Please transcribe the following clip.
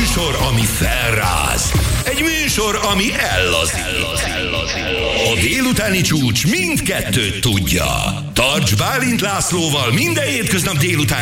műsor, ami felráz. Egy műsor, ami ellazít. A délutáni csúcs mindkettőt tudja. Tarts Bálint Lászlóval minden hétköznap délután